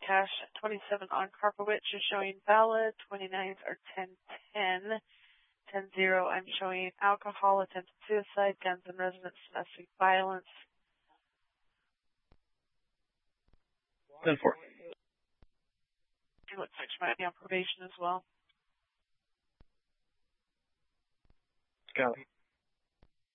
cash 27 on Karpowicz is showing valid. 29s are 10-10. 10-0, I'm showing alcohol, attempted suicide, guns and residence, domestic violence. 10-4. It looks like she might be on probation as well. Got it.